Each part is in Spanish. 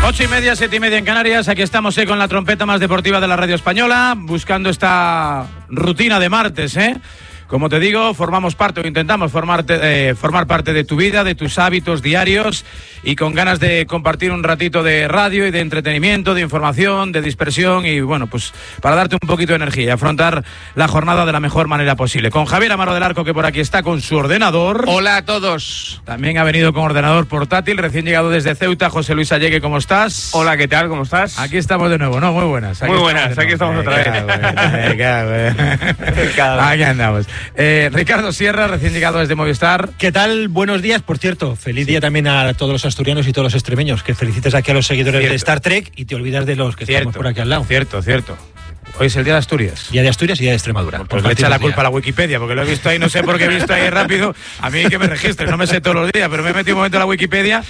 8:30, 7:30 en Canarias. Aquí estamos con la trompeta más deportiva de la radio española, buscando esta rutina de martes, Como te digo, formamos parte o intentamos formar parte de tu vida, de tus hábitos diarios, y con ganas de compartir un ratito de radio y de entretenimiento, de información, de dispersión, y bueno, pues para darte un poquito de energía y afrontar la jornada de la mejor manera posible. Con Javier Amaro del Arco, que por aquí está con su ordenador. Hola a todos. También ha venido con ordenador portátil, recién llegado desde Ceuta, José Luis Allegue, ¿cómo estás? Hola, ¿qué tal? ¿Cómo estás? Aquí estamos de nuevo, ¿no? Muy buenas. Muy buenas, aquí estamos otra vez. Aquí andamos. Ricardo Sierra, recién llegado desde Movistar. ¿Qué tal? Buenos días, por cierto. Feliz día también a todos los asturianos y todos los extremeños. Que felicites aquí a los seguidores de Star Trek y te olvidas de los que estamos por aquí al lado. Cierto. Hoy es el día de Asturias. Día de Asturias y día de Extremadura. Pues le echa la culpa a la Wikipedia, porque lo he visto ahí, no sé por qué he visto ahí rápido. A mí que me registre, no me sé todos los días, pero me he metido un momento en la Wikipedia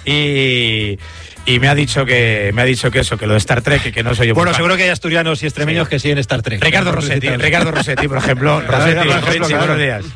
y me ha dicho que eso, que lo de Star Trek, que no soy yo. Bueno, seguro que hay asturianos y extremeños que siguen Star Trek. Ricardo Rossetti, por ejemplo. Rossetti, buenos días.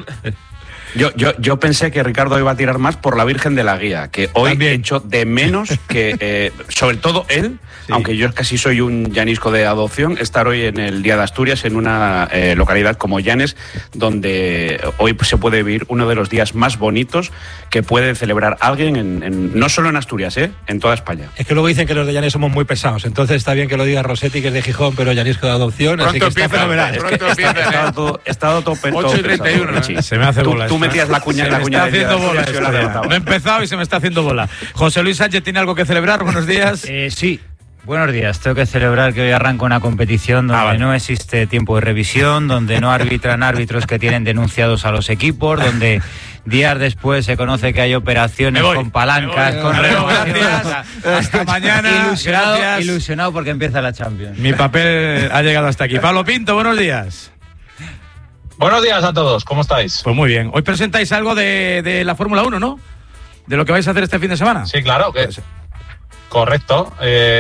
Yo pensé que Ricardo iba a tirar más por la Virgen de la Guía, que hoy también he hecho de menos que, sobre todo él, sí, aunque yo casi soy un llanisco de adopción, estar hoy en el Día de Asturias en una localidad como Llanes, donde hoy se puede vivir uno de los días más bonitos que puede celebrar alguien, no solo en Asturias, en toda España. Es que luego dicen que los de Llanes somos muy pesados, entonces está bien que lo diga Rossetti, que es de Gijón, pero llanisco de adopción, Pronto así que está fenomenal. He estado todo 8:31, pesado. Se me hace bola. Tú metías la cuña de haciendo bola. No he empezado y se me está haciendo bola. José Luis Sánchez tiene algo que celebrar. Buenos días. Sí. Buenos días. Tengo que celebrar que hoy arranca una competición donde no existe tiempo de revisión, donde no arbitran árbitros que tienen denunciados a los equipos, donde días después se conoce que hay operaciones con palancas, con gracias. Hasta mañana. Ilusionado porque empieza la Champions. Mi papel ha llegado hasta aquí. Pablo Pinto, buenos días. Buenos días a todos, ¿cómo estáis? Pues muy bien. Hoy presentáis algo de la Fórmula 1, ¿no? De lo que vais a hacer este fin de semana. Sí, claro, correcto.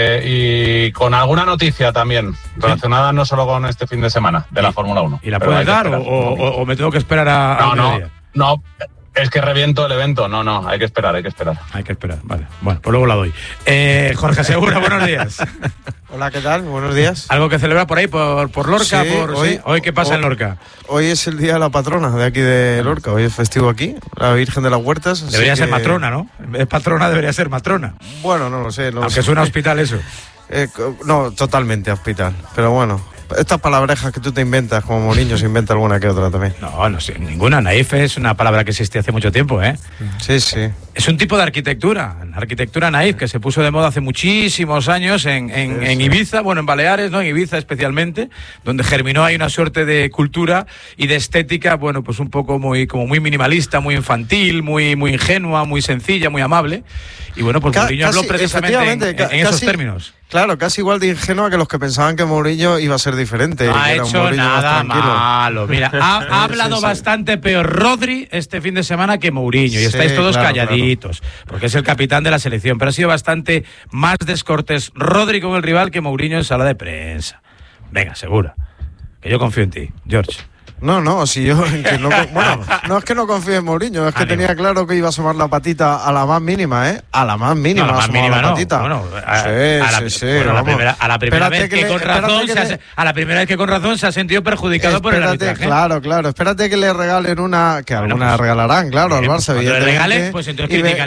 Y con alguna noticia también, relacionada no solo con este fin de semana de la Fórmula 1. ¿Y la puedes dar o me tengo que esperar a No, es que reviento el evento. No, hay que esperar. Hay que esperar, vale. Bueno, pues luego la doy. Jorge Segura, buenos días. Hola, ¿qué tal? Buenos días. ¿Algo que celebrar por ahí, por Lorca? Sí, hoy ¿qué pasa en Lorca? Hoy es el día de la patrona de aquí de Lorca. Hoy es festivo aquí, la Virgen de las Huertas. Debería ser matrona, ¿no? En vez de patrona, debería ser matrona. Bueno, no lo sé. Aunque suena a hospital eso. No, totalmente a hospital. Pero bueno, estas palabrejas que tú te inventas, como Mourinho se inventa alguna que otra también. No sé, ninguna. Naif es una palabra que existe hace mucho tiempo, Sí. Es un tipo de arquitectura naif, que se puso de moda hace muchísimos años en Ibiza, bueno, en Baleares, ¿no? En Ibiza especialmente, donde germinó ahí una suerte de cultura y de estética, bueno, pues un poco muy minimalista, muy infantil, muy ingenua, muy sencilla, muy amable. Y bueno, pues Mourinho habló precisamente en esos términos. Claro, casi igual de ingenua que los que pensaban que Mourinho iba a ser diferente. No ha hecho nada malo. Mira, ha hablado bastante peor Rodri este fin de semana que Mourinho. Y estáis todos calladitos, porque es el capitán de la selección. Pero ha sido bastante más descortés Rodri con el rival que Mourinho en sala de prensa. Venga, segura. Que yo confío en ti, George. No, si yo bueno, no es que no confíe en Mourinho, es que tenía claro que iba a asomar la patita a la más mínima, A la más mínima, no, a la más mínima la patita. Bueno, sí. A la primera vez que con razón se ha sentido perjudicado por el arbitraje. Claro, espérate que le regalen una, que alguna regalarán, claro, al Barça, evidentemente. Le regalen, pues entonces